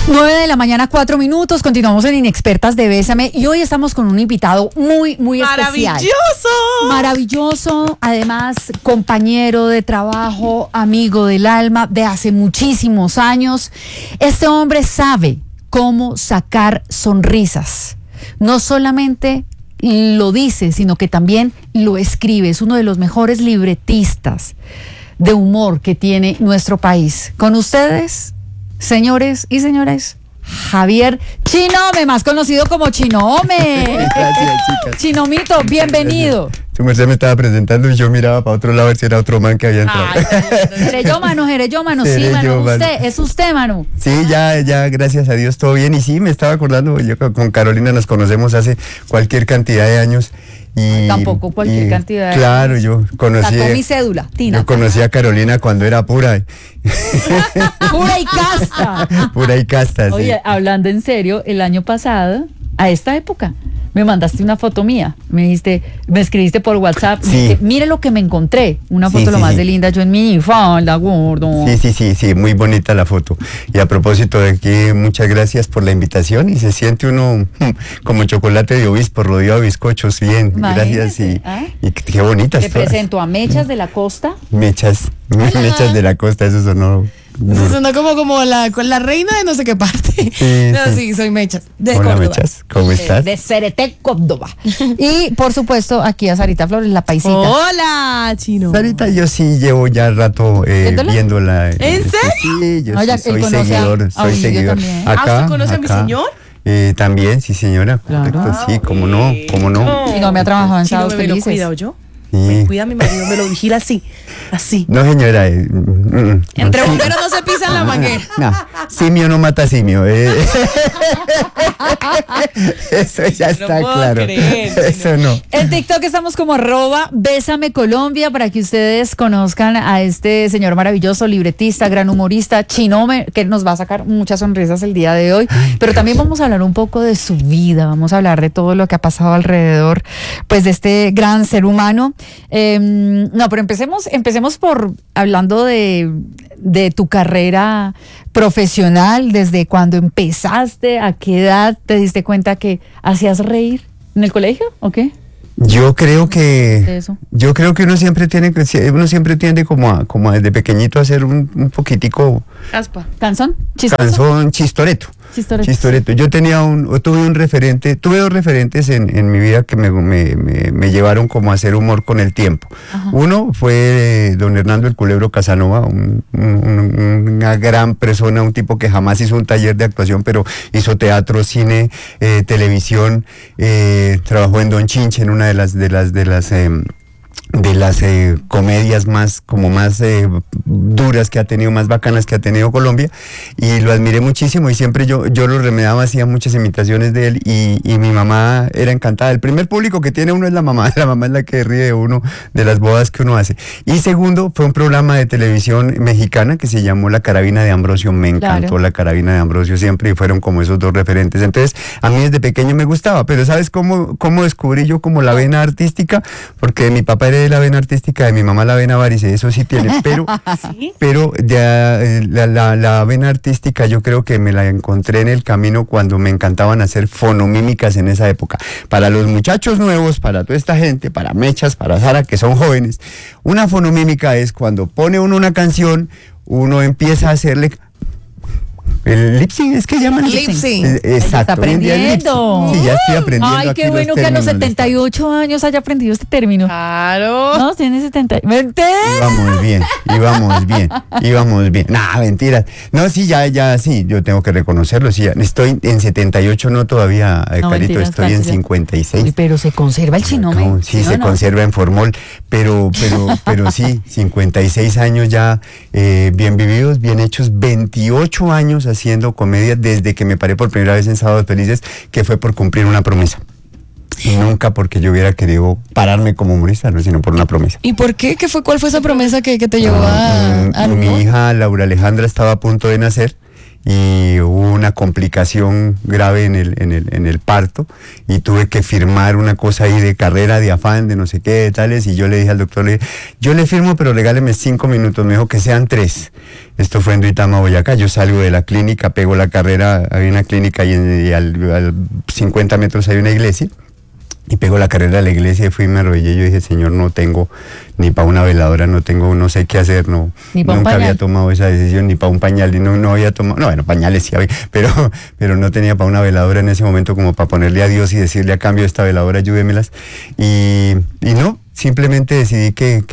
9:04 a.m, continuamos en Inexpertas de Bésame y hoy estamos con un invitado muy especial. Maravilloso, además compañero de trabajo, amigo del alma de hace muchísimos años. Este hombre sabe cómo sacar sonrisas, no solamente lo dice, sino que también lo escribe. Es uno de los mejores libretistas de humor que tiene nuestro país. Con ustedes, señores y señoras, Javier Chinome, más conocido como Chinome. Gracias, chicas. Chinomito, bienvenido. Su merced me estaba presentando y yo miraba para otro lado a ver si era otro man que había entrado. Jereyómano, sí, mano. Es usted, mano. Sí, ya, gracias a Dios, todo bien. Y sí, me estaba acordando, yo con Carolina nos conocemos hace cualquier cantidad de años. Y, tampoco cualquier cantidad de claro, años. yo conocí. Sacó mi cédula, Tina. Yo conocí a Carolina cuando era pura. Pura y casta. Pura y casta, sí. Oye, hablando en serio, el año pasado, a esta época, me mandaste una foto mía, me escribiste por WhatsApp, sí. Me dijiste, mire lo que me encontré, una foto lo más de linda, yo en mi falda, gordo. Sí, muy bonita la foto. Y a propósito de aquí, muchas gracias por la invitación y se siente uno como chocolate de obispo, rodeado de bizcochos, bien, imagínate, gracias y qué bonitas. Te presento a Mechas de la Costa. Mechas de la Costa, eso sonó. Eso sonó como la reina de no sé qué parte. Sí, soy Mechas, de Hola, Córdoba. Mechas, ¿cómo estás? De Cereté, Córdoba. Y, por supuesto, aquí a Sarita Flores, la paisita. Hola, Chino. Sarita, yo sí llevo ya rato viéndola. ¿En serio? Sí, yo No, sí soy seguidor. ¿Usted conoce a mi señor? También, sí, señora. Claro. Correcto, sí, cómo no. Y no me ha trabajado en Sábados ¿Me lo Felices. cuida yo? Sí. Me cuida mi marido, me lo vigila así. No, señora. Entre bomberos no se pisan la manguera. No, simio no mata simio. Eso ya está claro. Eso no. En TikTok estamos como @Bésame Colombia para que ustedes conozcan a este señor maravilloso, libretista, gran humorista, Chinome, que nos va a sacar muchas sonrisas el día de hoy. Pero también vamos a hablar un poco de su vida, vamos a hablar de todo lo que ha pasado alrededor, pues, de este gran ser humano. No, pero empecemos por hablando de tu carrera profesional, desde cuando empezaste, a qué edad te diste cuenta que hacías reír en el colegio, ¿o qué? Yo creo que uno siempre tiende como desde pequeñito a ser un poquitico ¿Canzón? Chistoreto. Chistoreto. Yo tuve dos referentes en mi vida que me llevaron como a hacer humor con el tiempo. Ajá. Uno fue don Hernando el Culebro Casanova, una gran persona, un tipo que jamás hizo un taller de actuación, pero hizo teatro, cine, televisión, trabajó en Don Chinche, en una de las comedias más duras que ha tenido, más bacanas que ha tenido Colombia, y lo admiré muchísimo y siempre yo lo remedaba, hacía muchas imitaciones de él y mi mamá era encantada. El primer público que tiene uno es la mamá es la que ríe de uno de las bodas que uno hace. Y segundo, fue un programa de televisión mexicana que se llamó La Carabina de Ambrosio, me encantó. Claro. La Carabina de Ambrosio siempre, y fueron como esos dos referentes. Entonces, a mí desde pequeño me gustaba, pero ¿sabes cómo descubrí yo como la vena artística? Porque mi papá era de la vena artística, de mi mamá la vena varice, eso sí tiene, pero ¿Sí? Pero ya, la vena artística yo creo que me la encontré en el camino cuando me encantaban hacer fonomímicas en esa época. Para los muchachos nuevos, para toda esta gente, para Mechas, para Sara, que son jóvenes, una fonomímica es cuando pone uno una canción, uno empieza a hacerle... El lip sync, es que llaman lip sync. Exacto. Está aprendiendo. Sí, ya estoy aprendiendo. Ay, qué bueno que a los 78 años haya aprendido este término. Claro. No, tiene 70. ¡Mentira! Íbamos bien. Nah, mentiras. No, sí, sí, yo tengo que reconocerlo. Sí, estoy en 78, no todavía, No, Carito, mentiras, estoy en 56. Uy, pero se conserva el Chinome. No, sí, se conserva en formol, pero sí, 56 años ya bien vividos, bien hechos, 28 años haciendo comedia desde que me paré por primera vez en Sábados Felices, que fue por cumplir una promesa. Nunca porque yo hubiera querido pararme como humorista, no, sino por una promesa. ¿Y por qué? ¿Cuál fue esa promesa que te llevó a mi hija Laura Alejandra estaba a punto de nacer y hubo una complicación grave en el parto y tuve que firmar una cosa ahí de carrera, de afán, de no sé qué, de tales, y yo le dije al doctor, yo le firmo, pero regáleme 5 minutos, me dijo que sean 3. Esto fue en Duitama, Boyacá. Yo salgo de la clínica, pego la carrera, hay una clínica y al 50 metros hay una iglesia. Y pego la carrera a la iglesia y fui y me arrodillé y yo dije, Señor, no tengo ni para una veladora, no sé qué hacer, nunca había tomado esa decisión, ni para un pañal, no había tomado, bueno, pañales sí había, pero no tenía para una veladora en ese momento como para ponerle a Dios y decirle a cambio de esta veladora, ayúdemelas. Y no, simplemente decidí que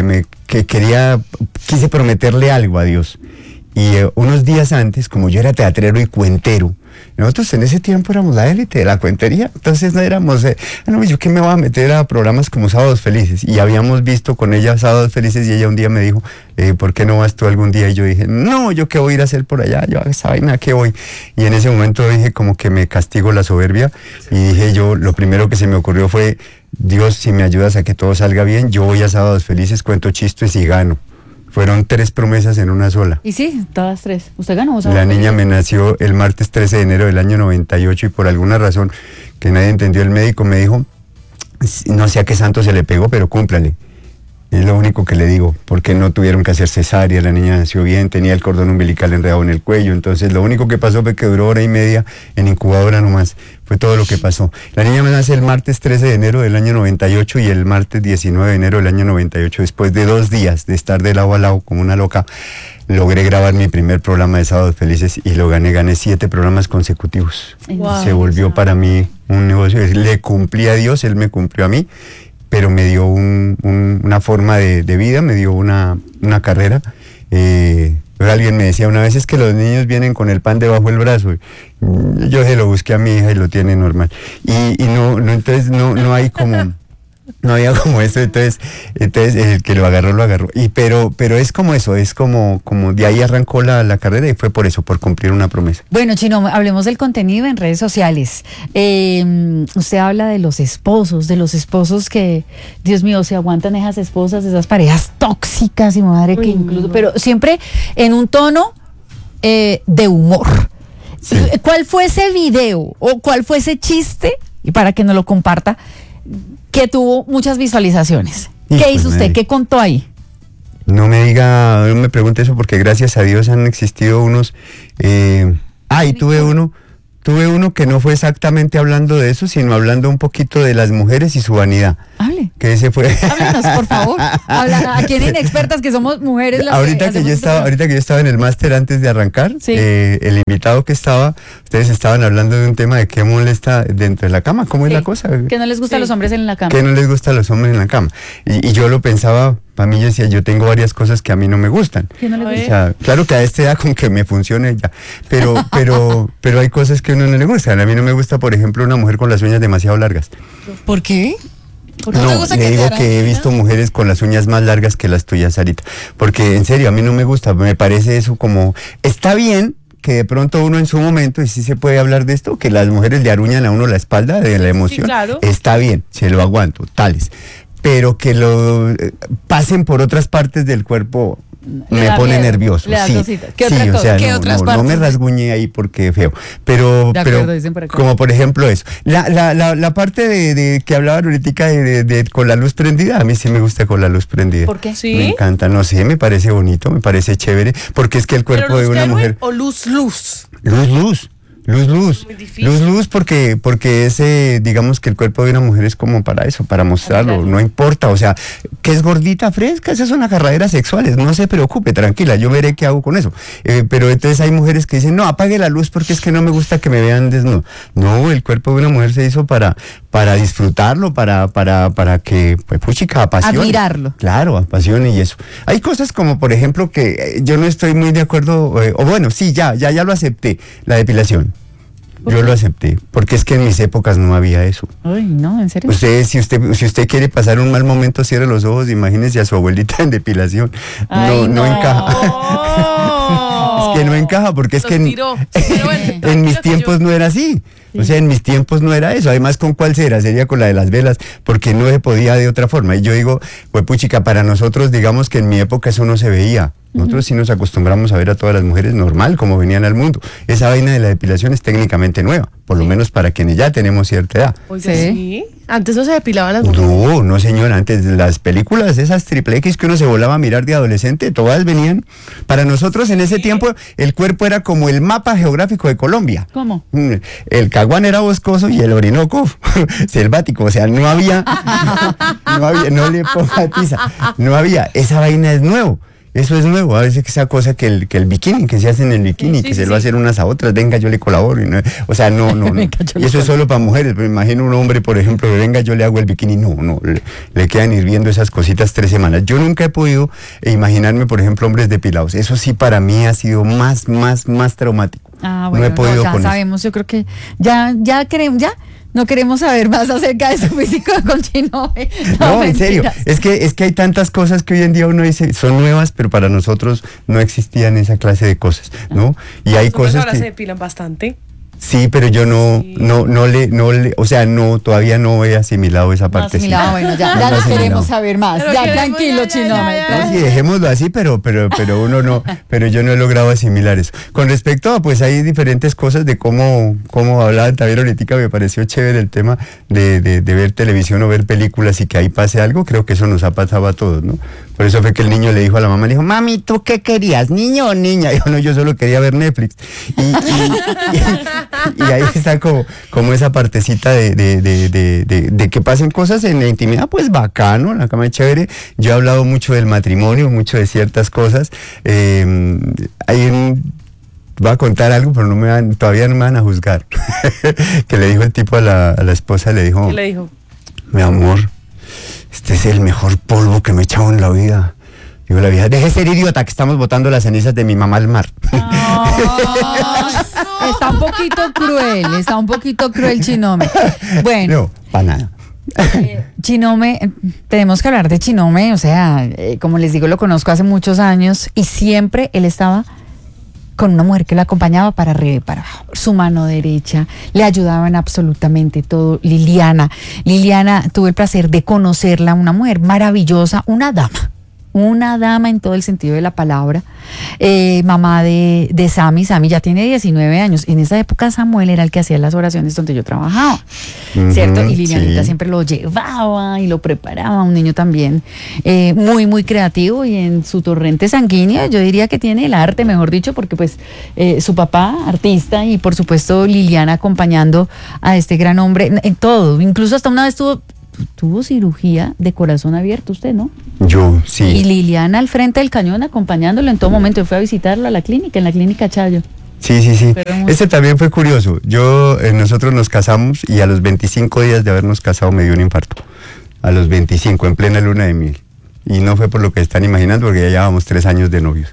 quise prometerle algo a Dios. Y unos días antes, como yo era teatrero y cuentero, nosotros en ese tiempo éramos la élite de la cuentería, entonces no éramos, yo qué me voy a meter a programas como Sábados Felices, y habíamos visto con ella Sábados Felices, y ella un día me dijo, ¿por qué no vas tú algún día? Y yo dije, no, yo qué voy a ir a hacer por allá, yo a esa vaina, ¿qué voy? Y en ese momento dije como que me castigo la soberbia, y dije yo, lo primero que se me ocurrió fue, Dios, si me ayudas a que todo salga bien, yo voy a Sábados Felices, cuento chistes y gano. Fueron 3 promesas en una sola. Y sí, todas 3. ¿Usted ganó? La niña me nació el martes 13 de enero del año 98 y por alguna razón que nadie entendió, el médico me dijo, no sé a qué santo se le pegó, pero cúmplale. Es lo único que le digo, porque no tuvieron que hacer cesárea, la niña nació bien, tenía el cordón umbilical enredado en el cuello, entonces lo único que pasó fue que duró 1 hora y media en incubadora nomás, fue todo lo que pasó. La niña me nace el martes 13 de enero del año 98 y el martes 19 de enero del año 98, después de 2 días de estar de lado a lado como una loca, logré grabar mi primer programa de Sábados Felices y lo gané 7 programas consecutivos. Wow. Se volvió para mí un negocio, le cumplí a Dios, Él me cumplió a mí, pero me dio una forma de vida, me dio una carrera. Alguien me decía una vez, es que los niños vienen con el pan debajo del brazo. Yo se lo busqué a mi hija y lo tiene normal. Y entonces no hay como... No había como eso, entonces el que lo agarró. Pero es como eso, es como de ahí arrancó la carrera y fue por eso, por cumplir una promesa. Bueno, Chino, hablemos del contenido en redes sociales. Usted habla de los esposos que, Dios mío, se aguantan esas esposas, esas parejas tóxicas y madre que incluso, pero siempre en un tono de humor. Sí. ¿Cuál fue ese video o cuál fue ese chiste? Y para que nos lo comparta, que tuvo muchas visualizaciones. ¿Qué hizo usted? ¿Qué contó ahí? No me pregunte eso porque gracias a Dios han existido unos... tuve uno que no fue exactamente hablando de eso, sino hablando un poquito de las mujeres y su vanidad. Hable. Que ese fue... Háblenos, por favor. Aquí en Inexpertas, que somos mujeres. Ahorita que yo estaba en el máster antes de arrancar, sí. El invitado que estaba, ustedes estaban hablando de un tema de qué molesta dentro de la cama, ¿cómo es la cosa? Que no les gusta a los hombres en la cama. Que no les gusta a los hombres en la cama. Y yo lo pensaba... Para mí yo decía, yo tengo varias cosas que a mí no me gustan. ¿Qué no le gusta? O sea, claro que a esta edad con que me funcione ya, pero hay cosas que a uno no le gustan. A mí no me gusta, por ejemplo, una mujer con las uñas demasiado largas. ¿Por qué? No, le digo que he visto mujeres con las uñas más largas que las tuyas, Sarita. Porque en serio, a mí no me gusta, me parece eso como, está bien que de pronto uno en su momento, y sí se puede hablar de esto, que las mujeres le aruñan a uno la espalda de la emoción. Sí, claro. Está bien, se lo aguanto, tales. Pero que lo pasen por otras partes del cuerpo me pone nervioso. Sí, ¿Qué otra cosa? O sea, ¿Qué otras partes? No me rasguñe ahí porque feo. Pero como por ejemplo eso. La parte de que hablaban ahorita de con la luz prendida, a mí sí me gusta con la luz prendida. ¿Por qué? ¿Sí? Me encanta, no sé, me parece bonito, me parece chévere, porque es que el cuerpo de una mujer... ¿O luz? Luz, porque ese, digamos que el cuerpo de una mujer es como para eso, para mostrarlo, claro. No importa, o sea, que es gordita, fresca, esas son agarraderas sexuales, no se preocupe, tranquila, yo veré qué hago con eso. Pero entonces hay mujeres que dicen, no, apague la luz porque es que no me gusta que me vean desnudo. No, el cuerpo de una mujer se hizo para disfrutarlo, para que, pues, puchica, apasione. Admirarlo. Claro, apasione y eso. Hay cosas como, por ejemplo, que yo no estoy muy de acuerdo, o bueno, sí, ya lo acepté, la depilación. Yo lo acepté, porque es que en mis épocas no había eso. Ay, no, ¿en serio? Si usted quiere pasar un mal momento, cierre los ojos, imagínese a su abuelita en depilación. No encaja. Es que no encaja, porque es que en mis tiempos no era así. O sea, en mis tiempos no era eso. Además, ¿con cuál cera? Sería con la de las velas, porque no se podía de otra forma. Y yo digo, pues puchica, para nosotros, digamos que en mi época eso no se veía. Nosotros sí nos acostumbramos a ver a todas las mujeres normal, como venían al mundo. Esa vaina de la depilación es técnicamente nueva, por lo menos para quienes ya tenemos cierta edad. Oiga, sí. Antes no se depilaban las mujeres. No, señora, antes las películas, esas triple X que uno se volaba a mirar de adolescente, todas venían. Para nosotros en ese tiempo el cuerpo era como el mapa geográfico de Colombia. ¿Cómo? El Caguán era boscoso y el Orinoco selvático, o sea, no había, no le ponga tiza, no había, esa vaina es nuevo. Eso es nuevo, a veces esa cosa que el bikini, que se hace en el bikini, que se lo hacen unas a otras, venga yo le colaboro, o sea, no. Y eso es solo para mujeres, pero imagino un hombre, por ejemplo, venga yo le hago el bikini, no, le quedan hirviendo esas cositas 3 semanas. Yo nunca he podido imaginarme, por ejemplo, hombres depilados, eso sí para mí ha sido más traumático. Ah, bueno, no he podido ya con sabemos, yo creo que ya no queremos saber más acerca de su físico con Chinome. No, en serio, es que hay tantas cosas que hoy en día uno dice son nuevas, pero para nosotros no existían esa clase de cosas, ¿no? Y hay cosas ahora que se depilan bastante. Sí, pero yo no le, o sea, todavía no he asimilado esa parte. Bueno, ya no queremos saber más. Pero Ya, tranquilo, Chinome. Sí, dejémoslo así, pero uno no, pero yo no he logrado asimilar eso. Con respecto a, pues hay diferentes cosas de cómo hablaban también ahorita, me pareció chévere el tema de ver televisión o ver películas y que ahí pase algo, creo que eso nos ha pasado a todos, ¿no? Por eso fue que el niño le dijo a la mamá, le dijo, mami, ¿tú qué querías, niño o niña? Yo no, yo solo quería ver Netflix. Y ahí está como esa partecita de que pasen cosas en la intimidad, pues bacano, la cama es chévere. Yo he hablado mucho del matrimonio, mucho de ciertas cosas. Voy a contar algo, pero todavía no me van a juzgar. Que le dijo el tipo a la esposa, le dijo, ¿qué le dijo? Mi amor, este es el mejor polvo que me he echado en la vida. Digo, la vieja, deje de ser idiota, que estamos botando las cenizas de mi mamá al mar. Está un poquito cruel Chinome. Bueno. No, para nada. Chinome, tenemos que hablar de Chinome, o sea, como les digo, lo conozco hace muchos años y siempre él estaba con una mujer que lo acompañaba para arriba y para abajo, su mano derecha, le ayudaba en absolutamente todo. Liliana, tuve el placer de conocerla, una mujer maravillosa, una dama en todo el sentido de la palabra, mamá de Sammy ya tiene 19 años, en esa época Samuel era el que hacía las oraciones donde yo trabajaba, ¿cierto? Y Lilianita siempre lo llevaba y lo preparaba, un niño también muy creativo y en su torrente sanguíneo yo diría que tiene el arte, mejor dicho, porque pues su papá, artista, y por supuesto Liliana acompañando a este gran hombre en todo, incluso hasta una vez tuvo cirugía de corazón abierto usted, ¿no? Yo, sí. Y Liliana al frente del cañón acompañándolo en todo momento. Yo fui a visitarlo a la clínica, en la clínica Chayo. Sí. Ese también fue curioso. Nosotros nos casamos y a los 25 días de habernos casado me dio un infarto. A los 25, en plena luna de miel. Y no fue por lo que están imaginando, porque ya llevábamos 3 años de novios.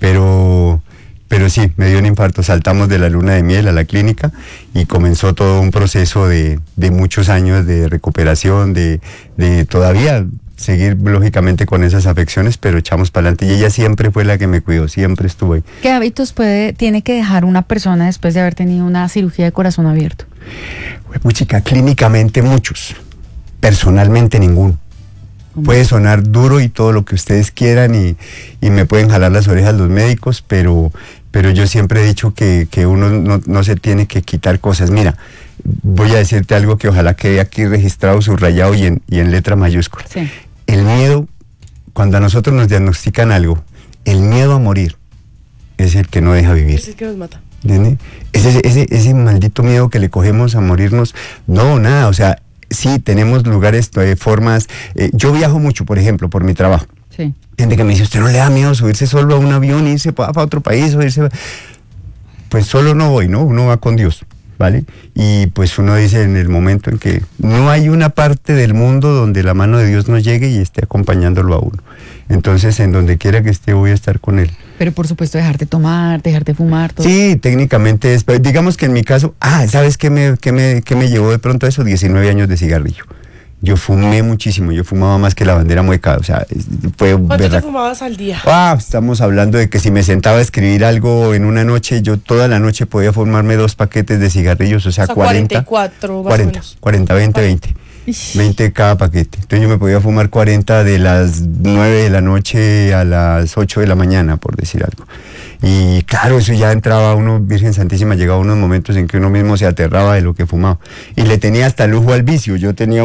Pero sí, me dio un infarto. Saltamos de la luna de miel a la clínica y comenzó todo un proceso de muchos años de recuperación, de todavía seguir lógicamente con esas afecciones, pero echamos para adelante. Y ella siempre fue la que me cuidó, siempre estuvo ahí. ¿Qué hábitos tiene que dejar una persona después de haber tenido una cirugía de corazón abierto? Pues chica, clínicamente muchos, personalmente ninguno. Puede sonar duro y todo lo que ustedes quieran y me pueden jalar las orejas los médicos, pero yo siempre he dicho que uno no se tiene que quitar cosas. Mira, voy a decirte algo que ojalá quede aquí registrado, subrayado y en letra mayúscula. Sí. El miedo, cuando a nosotros nos diagnostican algo, el miedo a morir es el que no deja vivir. Es el que nos mata. ¿Entiendes? Ese maldito miedo que le cogemos a morirnos, nada, o sea, sí, tenemos lugares, formas. Yo viajo mucho, por ejemplo, por mi trabajo. Sí. Gente que me dice, ¿usted no le da miedo subirse solo a un avión, irse para otro país o irse? Pues solo no voy, ¿no? Uno va con Dios, ¿vale? Y pues uno dice en el momento en que no hay una parte del mundo donde la mano de Dios no llegue y esté acompañándolo a uno. Entonces, en donde quiera que esté, voy a estar con él. Pero por supuesto, dejarte tomar, dejarte fumar, todo. Sí, técnicamente es, digamos que en mi caso, ¿sabes qué me llevó de pronto a eso? 19 años de cigarrillo. Yo fumé muchísimo, yo fumaba más que la bandera mueca, o sea, fue ¿Cuánto verdad. te fumabas al día? Estamos hablando de que si me sentaba a escribir algo en una noche, yo toda la noche podía fumarme 2 paquetes de cigarrillos, o sea 40. 44, más o menos. 40, 20. 20 cada paquete. Entonces yo me podía fumar 40 de las 9 de la noche a las 8 de la mañana, por decir algo. Y claro, eso ya entraba uno, Virgen Santísima, llegaba unos momentos en que uno mismo se aterraba de lo que fumaba. Y le tenía hasta lujo al vicio. Yo tenía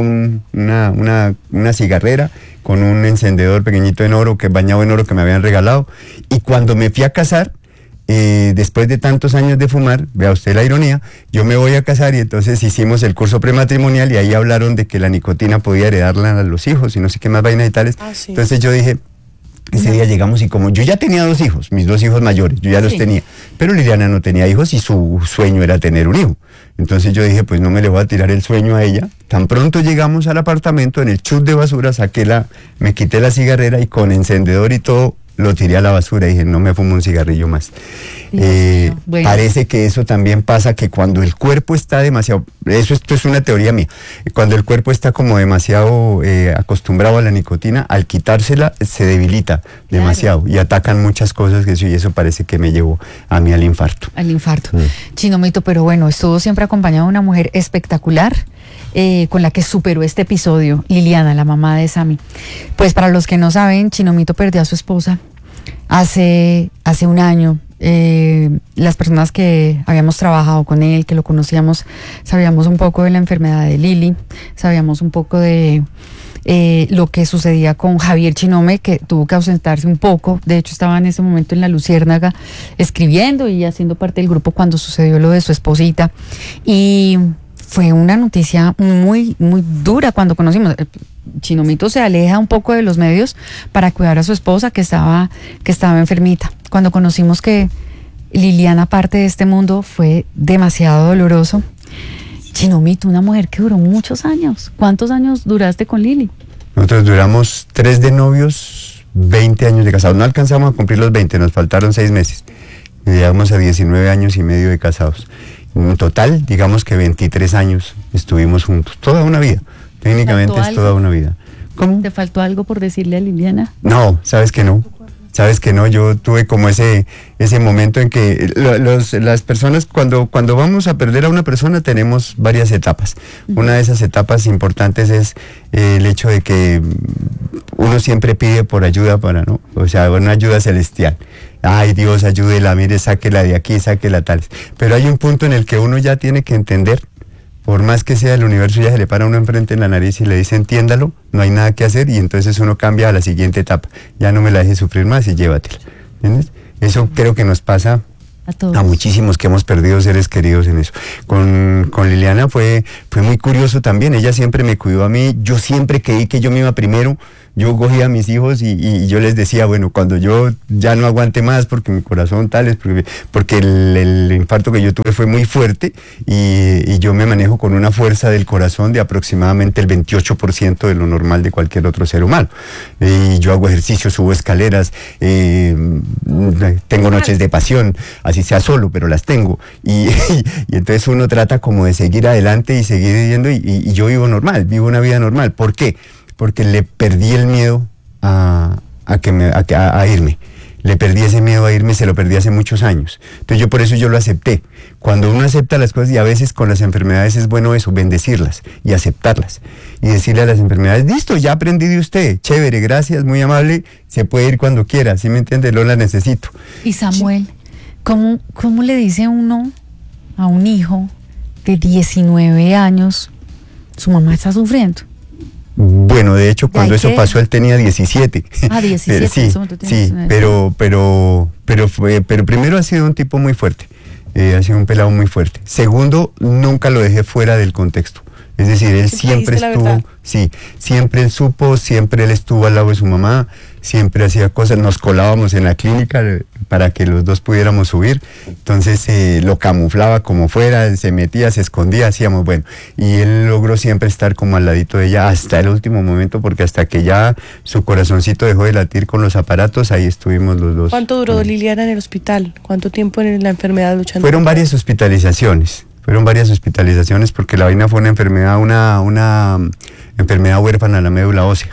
una cigarrera con un encendedor pequeñito en oro, bañado en oro, que me habían regalado. Y cuando me fui a casar, después de tantos años de fumar, vea usted la ironía, yo me voy a casar y entonces hicimos el curso prematrimonial y ahí hablaron de que la nicotina podía heredarla a los hijos y no sé qué más vainas y tales. Sí. Entonces yo dije, ese día llegamos y como yo ya tenía 2 hijos, mis 2 hijos mayores, yo ya los tenía, pero Liliana no tenía hijos y su sueño era tener un hijo. Entonces yo dije, pues no me le voy a tirar el sueño a ella. Tan pronto llegamos al apartamento, en el chute de basura, me quité la cigarrera y con encendedor y todo, lo tiré a la basura y dije, no me fumo un cigarrillo más. Bueno. Parece que eso también pasa, que cuando el cuerpo está demasiado, esto es una teoría mía, cuando el cuerpo está como demasiado acostumbrado a la nicotina, al quitársela se debilita demasiado y atacan muchas cosas, y eso parece que me llevó a mí al infarto. Al infarto. Chino Mito, pero bueno, estuvo siempre acompañado de una mujer espectacular, con la que superó este episodio, Liliana, la mamá de Sammy. Pues para los que no saben, Chino Mito perdió a su esposa hace un año. Las personas que habíamos trabajado con él, que lo conocíamos, sabíamos un poco de la enfermedad de Lili, sabíamos un poco de lo que sucedía con Javier Chinome, que tuvo que ausentarse un poco. De hecho, estaba en ese momento en La Luciérnaga escribiendo y haciendo parte del grupo cuando sucedió lo de su esposita. Y fue una noticia muy, muy dura cuando conocimos. Chino Mito se aleja un poco de los medios para cuidar a su esposa que estaba enfermita. Cuando conocimos que Liliana parte de este mundo fue demasiado doloroso. Chino Mito, una mujer que duró muchos años. ¿Cuántos años duraste con Lili? Nosotros duramos 3 de novios, 20 años de casados. No alcanzamos a cumplir los 20, nos faltaron 6 meses. Llegamos a 19 años y medio de casados. En total, digamos que 23 años estuvimos juntos, toda una vida. Técnicamente es toda una vida. ¿Cómo? ¿Te faltó algo por decirle a Liliana? No, sabes que no. Sabes que no, yo tuve como ese momento en que las personas, cuando vamos a perder a una persona, tenemos varias etapas. Una de esas etapas importantes es el hecho de que uno siempre pide por ayuda o sea, una ayuda celestial. Ay, Dios, ayúdela, mire, sáquela de aquí, sáquela tales. Pero hay un punto en el que uno ya tiene que entender, por más que sea el universo, ya se le para a uno enfrente en la nariz y le dice, entiéndalo, no hay nada que hacer, y entonces uno cambia a la siguiente etapa. Ya no me la dejes sufrir más y llévatela. ¿Entiendes? Eso creo que nos pasa a muchísimos que hemos perdido seres queridos en eso. Con Liliana fue muy curioso también. Ella siempre me cuidó a mí. Yo siempre creí que yo me iba primero. Yo cogía a mis hijos y yo les decía, bueno, cuando yo ya no aguante más porque mi corazón tal es, porque el infarto que yo tuve fue muy fuerte y yo me manejo con una fuerza del corazón de aproximadamente el 28% de lo normal de cualquier otro ser humano. Y yo hago ejercicio, subo escaleras, tengo noches de pasión, así sea solo, pero las tengo. Y entonces uno trata como de seguir adelante y seguir viviendo y yo vivo normal, vivo una vida normal. ¿Por qué? Porque le perdí el miedo a irme. Le perdí ese miedo a irme, se lo perdí hace muchos años. Entonces por eso yo lo acepté. Cuando uno acepta las cosas, y a veces con las enfermedades es bueno eso, bendecirlas y aceptarlas. Y decirle a las enfermedades, listo, ya aprendí de usted, chévere, gracias, muy amable, se puede ir cuando quiera, ¿sí me entiende? No la necesito. Y Samuel, ¿cómo le dice uno a un hijo de 19 años, su mamá está sufriendo? Bueno, de hecho, cuando eso pasó, él tenía 17. Ah, 17. Sí, pero primero ha sido un tipo muy fuerte. Ha sido un pelado muy fuerte. Segundo, nunca lo dejé fuera del contexto. Es decir, él siempre estuvo, siempre él supo, siempre él estuvo al lado de su mamá, siempre hacía cosas, nos colábamos en la clínica para que los dos pudiéramos subir, entonces lo camuflaba como fuera, se metía, se escondía, hacíamos, bueno, y él logró siempre estar como al ladito de ella hasta el último momento, porque hasta que ya su corazoncito dejó de latir con los aparatos, ahí estuvimos los dos. ¿Cuánto duró Liliana en el hospital? ¿Cuánto tiempo en la enfermedad luchando? Fueron varias hospitalizaciones porque la vaina fue una enfermedad huérfana de la médula ósea.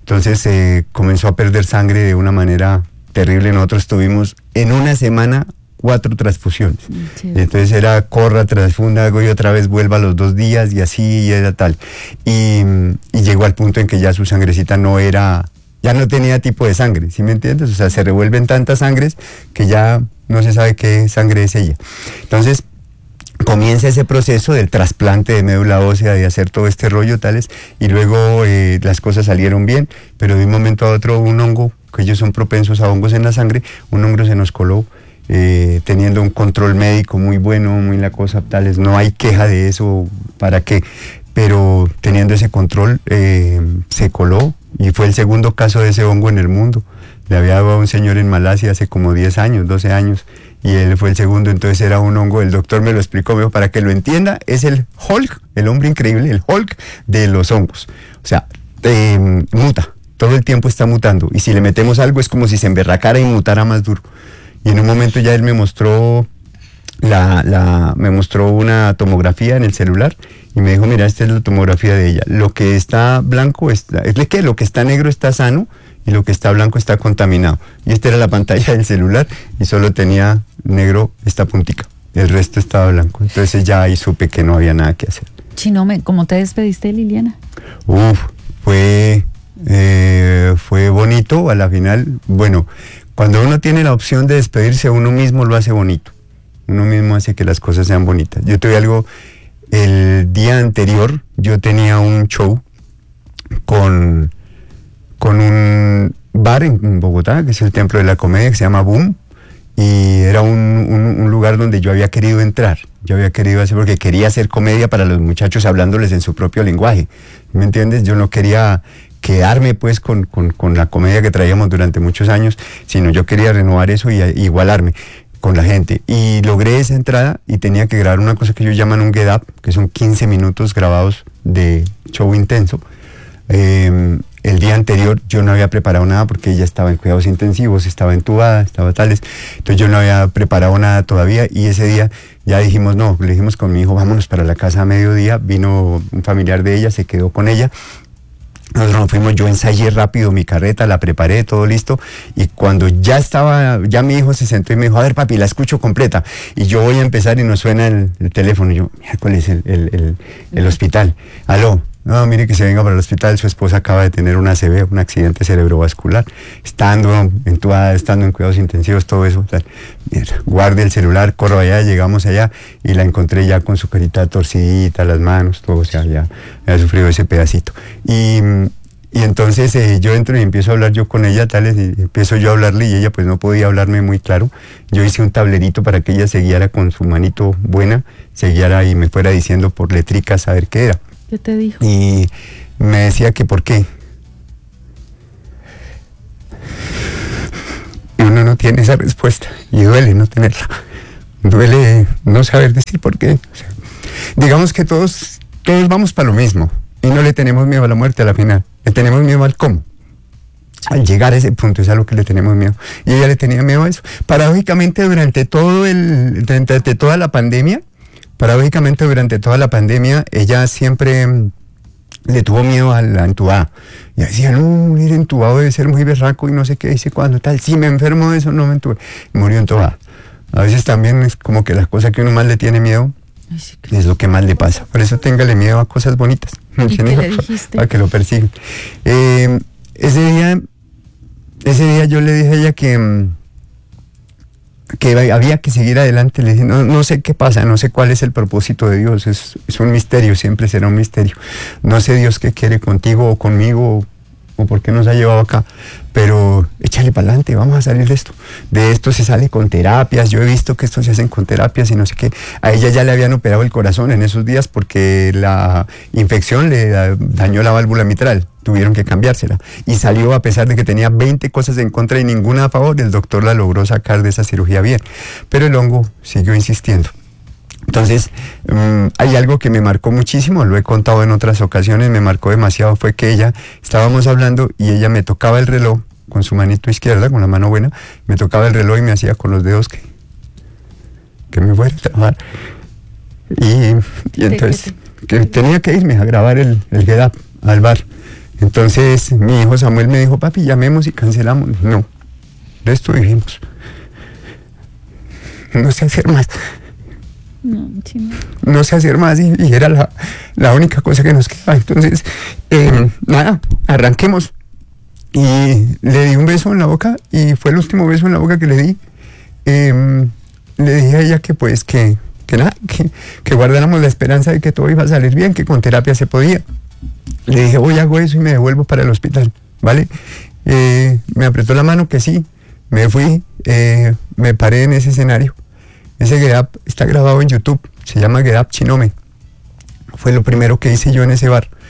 Entonces comenzó a perder sangre de una manera terrible. Nosotros estuvimos en una semana 4 transfusiones. Sí. Entonces era corra, transfunda algo y otra vez vuelva a los 2 días y así y era tal. Y llegó al punto en que ya su sangrecita ya no tenía tipo de sangre, ¿sí me entiendes? O sea, se revuelven tantas sangres que ya no se sabe qué sangre es ella. Entonces, comienza ese proceso del trasplante de médula ósea, de hacer todo este rollo tales, y luego las cosas salieron bien, pero de un momento a otro un hongo, que ellos son propensos a hongos en la sangre, un hongo se nos coló, teniendo un control médico muy bueno, muy la cosa tales, no hay queja de eso, ¿para qué? Pero teniendo ese control se coló, y fue el segundo caso de ese hongo en el mundo. Le había dado a un señor en Malasia hace como 10 años, 12 años, y él fue el segundo, entonces era un hongo, el doctor me lo explicó, me dijo, para que lo entienda, es el Hulk, el hombre increíble, el Hulk de los hongos. O sea, muta, todo el tiempo está mutando, y si le metemos algo es como si se emberracara y mutara más duro. Y en un momento ya él me mostró me mostró una tomografía en el celular y me dijo, mira, esta es la tomografía de ella. Lo que está blanco lo que está negro está sano y lo que está blanco está contaminado. Y esta era la pantalla del celular y solo tenía negro esta puntica. El resto estaba blanco. Entonces ya ahí supe que no había nada que hacer. Chino, ¿cómo te despediste de Liliana? Fue bonito a la final. Bueno, cuando uno tiene la opción de despedirse, uno mismo lo hace bonito. Uno mismo hace que las cosas sean bonitas. Yo tuve algo, el día anterior, yo tenía un show con un bar en Bogotá, que es el Templo de la Comedia, que se llama Boom, y era un lugar donde yo había querido entrar. Yo había querido hacer, porque quería hacer comedia para los muchachos hablándoles en su propio lenguaje. ¿Me entiendes? Yo no quería quedarme pues con la comedia que traíamos durante muchos años, sino yo quería renovar eso y igualarme con la gente, y logré esa entrada y tenía que grabar una cosa que ellos llaman un get up, que son 15 minutos grabados de show intenso. El día anterior yo no había preparado nada porque ella estaba en cuidados intensivos, estaba entubada, estaba tales, entonces yo no había preparado nada todavía, y ese día ya dijimos, le dijimos con mi hijo, vámonos para la casa a mediodía. Vino un familiar de ella, se quedó con ella. Nosotros nos fuimos, yo ensayé rápido mi carreta, la preparé, todo listo, y cuando ya mi hijo se sentó y me dijo, a ver papi, la escucho completa, y yo voy a empezar y nos suena el teléfono, y yo, ¿cuál es el hospital? Aló, no, mire que se venga para el hospital, su esposa acaba de tener un ACV, un accidente cerebrovascular, estando entubada, estando en cuidados intensivos, todo eso, tal. Mira, guarde el celular, corro allá, llegamos allá, y la encontré ya con su carita torcidita, las manos, todo, o sea, ya había sufrido ese pedacito. Y entonces yo entro y empiezo a hablar yo con ella, tales, y empiezo yo a hablarle, y ella pues no podía hablarme muy claro. Yo hice un tablerito para que ella se guiara con su manito buena, se guiara y me fuera diciendo por letricas a ver qué era. ¿Qué te dijo? Y me decía que por qué. Uno no tiene esa respuesta y duele no tenerla. Duele no saber decir por qué. O sea, digamos que todos vamos para lo mismo y no le tenemos miedo a la muerte a la final. Le tenemos miedo al cómo. Al llegar a ese punto es a lo que le tenemos miedo. Y ella le tenía miedo a eso. Paradójicamente durante toda la pandemia, ella siempre le tuvo miedo a la entubada. Y decía, no, ir entubado debe ser muy berraco y no sé qué, dice cuándo tal. Si me enfermo de eso, no me entubé. Y murió entubada. A veces también es como que la cosa que uno más le tiene miedo es lo que más le pasa. Por eso téngale miedo a cosas bonitas. ¿Y qué le dijiste? Para que lo persigan. Ese día yo le dije a ella que había que seguir adelante. Le dije, no sé qué pasa, no sé cuál es el propósito de Dios, es un misterio, siempre será un misterio. No sé Dios qué quiere contigo o conmigo o por qué nos ha llevado acá, pero échale para adelante, vamos a salir de esto. De esto se sale con terapias, yo he visto que esto se hacen con terapias y no sé qué. A ella ya le habían operado el corazón en esos días porque la infección le dañó la válvula mitral. Tuvieron que cambiársela y salió, a pesar de que tenía 20 cosas en contra y ninguna a favor, el doctor la logró sacar de esa cirugía bien, pero el hongo siguió insistiendo. Entonces hay algo que me marcó muchísimo, lo he contado en otras ocasiones, me marcó demasiado, fue que estábamos hablando y ella me tocaba el reloj con su manito izquierda, con la mano buena, me tocaba el reloj y me hacía con los dedos que me fuera a trabajar, y entonces que tenía que irme a grabar el Get Up al bar. Entonces mi hijo Samuel me dijo, papi, llamemos y cancelamos. No, de esto vivimos. no sé hacer más. No sé hacer más y era la única cosa que nos quedaba. Entonces, nada, arranquemos. Y le di un beso en la boca y fue el último beso en la boca que le di. Le dije a ella que pues que nada, que guardáramos la esperanza de que todo iba a salir bien, que con terapia se podía. Le dije, hoy hago eso y me devuelvo para el hospital, ¿vale? Me apretó la mano que sí, me fui, me paré en ese escenario. Ese Get Up está grabado en YouTube, se llama Get Up Chinome. Fue lo primero que hice yo en ese bar.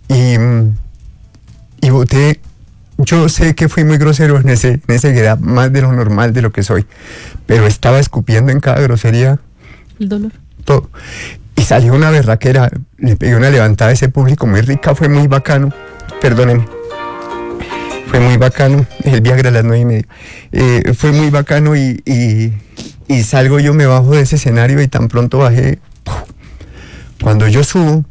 Y boté, yo sé que fui muy grosero en ese Get Up, más de lo normal de lo que soy, pero estaba escupiendo en cada grosería. El dolor. Todo. Y salió una berraquera, le pegué una levantada a ese público muy rica, fue muy bacano, perdónenme. Fue muy bacano, el Viagra a las 9:30. Fue muy bacano y salgo yo, me bajo de ese escenario y tan pronto bajé. Cuando yo subo,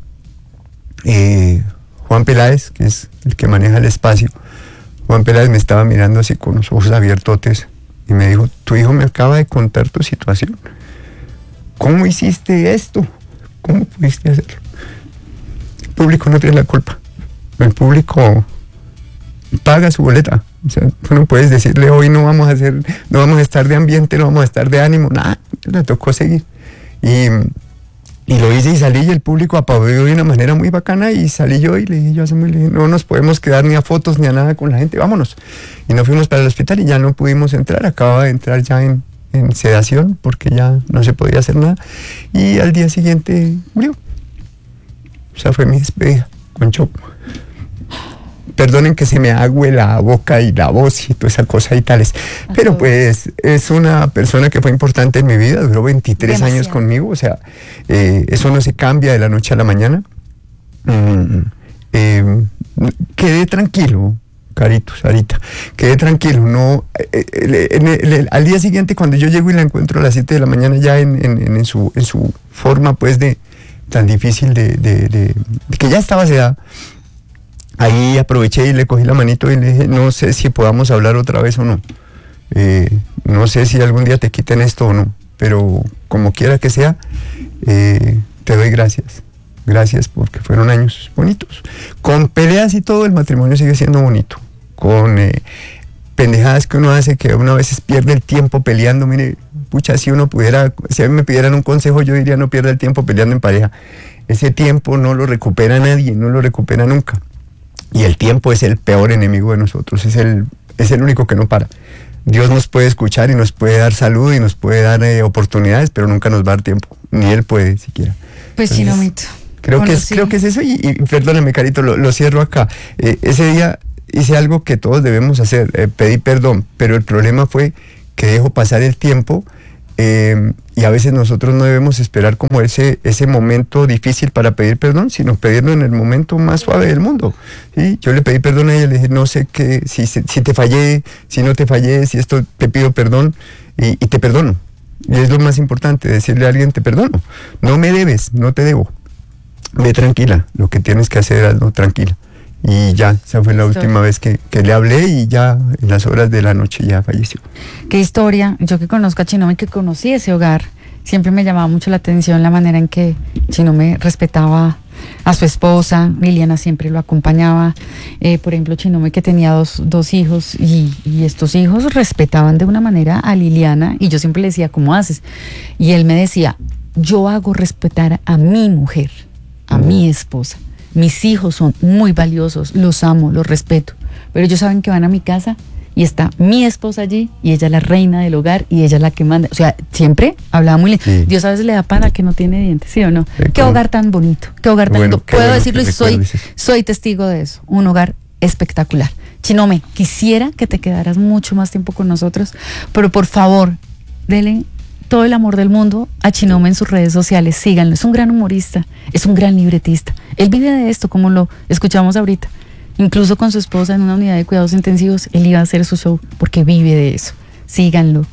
Juan Peláez, que es el que maneja el espacio, Juan Peláez me estaba mirando así con los ojos abiertotes y me dijo, tu hijo me acaba de contar tu situación. ¿Cómo hiciste esto? ¿Cómo pudiste hacerlo? El público no tiene la culpa. El público paga su boleta. O sea, tú no puedes decirle hoy no vamos a estar de ambiente, no vamos a estar de ánimo, nada, le tocó seguir. Y lo hice y salí y el público aplaudió de una manera muy bacana y salí yo y le dije yo a Samuel, le dije, no nos podemos quedar ni a fotos ni a nada con la gente, vámonos. Y nos fuimos para el hospital y ya no pudimos entrar, acababa de entrar ya en sedación porque ya no se podía hacer nada y al día siguiente murió. O sea, fue mi despedida con Chopo. Perdonen que se me agüe la boca y la voz y toda esa cosa y tales, pero pues es una persona que fue importante en mi vida, duró 23 años conmigo, o sea, eso no se cambia de la noche a la mañana. Quedé tranquilo, Carito, Sarita, quedé tranquilo, no, al día siguiente cuando yo llego y la encuentro a las 7 de la mañana ya en su forma pues de tan difícil de que ya estaba sedada. Ahí aproveché y le cogí la manito y le dije, no sé si podamos hablar otra vez o no. No sé si algún día te quiten esto o no, pero como quiera que sea, te doy gracias. Gracias porque fueron años bonitos. Con peleas y todo, el matrimonio sigue siendo bonito. Con pendejadas que uno hace, que uno a veces pierde el tiempo peleando. Mire, pucha, si a mí me pidieran un consejo, yo diría no pierda el tiempo peleando en pareja. Ese tiempo no lo recupera nadie, no lo recupera nunca. Y el tiempo es el peor enemigo de nosotros, es el único que no para. Dios nos puede escuchar y nos puede dar salud y nos puede dar oportunidades, pero nunca nos va a dar tiempo, ni Él puede siquiera. Pues Chinomito. Creo que es eso y perdóname, Carito, lo cierro acá. Ese día hice algo que todos debemos hacer, pedí perdón, pero el problema fue que dejo pasar el tiempo y a veces nosotros no debemos esperar como ese momento difícil para pedir perdón, sino pedirlo en el momento más suave del mundo. ¿Sí? Yo le pedí perdón a ella, le dije, no sé si te fallé, si no te fallé, si esto te pido perdón y te perdono. Y es lo más importante, decirle a alguien te perdono. No me debes, no te debo. Ve tranquila, lo que tienes que hacer, hazlo tranquila. Y ya, esa fue la última vez que le hablé y ya en las horas de la noche ya falleció. Qué historia. Yo que conozco a Chinome, que conocí ese hogar, siempre me llamaba mucho la atención la manera en que Chinome respetaba a su esposa. Liliana siempre lo acompañaba. Por ejemplo, Chinome que tenía dos hijos y estos hijos respetaban de una manera a Liliana y yo siempre le decía, ¿cómo haces? Y él me decía, yo hago respetar a mi mujer, a mi esposa. Mis hijos son muy valiosos, los amo, los respeto, pero ellos saben que van a mi casa y está mi esposa allí y ella es la reina del hogar y ella es la que manda. O sea, siempre hablaba muy lindo. Sí. Dios a veces le da para que no tiene dientes, ¿sí o no? Sí, qué hogar tan bonito, qué hogar tan bonito. Puedo decirlo y soy testigo de eso. Un hogar espectacular. Chinome, quisiera que te quedaras mucho más tiempo con nosotros, pero por favor, denle todo el amor del mundo a Chinome en sus redes sociales, síganlo, es un gran humorista, es un gran libretista, él vive de esto como lo escuchamos ahorita, incluso con su esposa en una unidad de cuidados intensivos, él iba a hacer su show porque vive de eso, síganlo,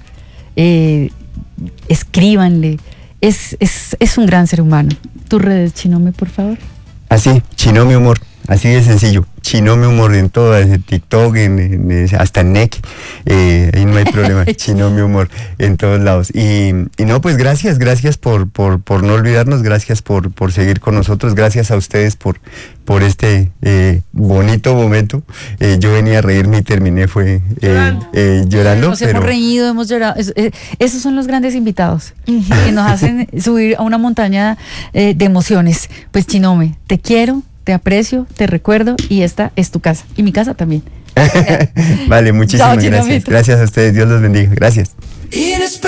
escríbanle, es un gran ser humano. Tus redes, Chinome, por favor. Así, Chinome Humor, Así de sencillo. Chinome Humor en todo, en TikTok, hasta en NEC, ahí no hay problema. Chinome Humor en todos lados. Y no, pues gracias por no olvidarnos, gracias por seguir con nosotros, gracias a ustedes por este bonito momento. Yo venía a reírme y terminé llorando. Nos hemos reído, hemos llorado. Esos son los grandes invitados que nos hacen subir a una montaña de emociones. Pues Chinome, te quiero, te aprecio, te recuerdo y esta es tu casa y mi casa también. Vale, muchísimas gracias. Gracias a ustedes, Dios los bendiga. Gracias.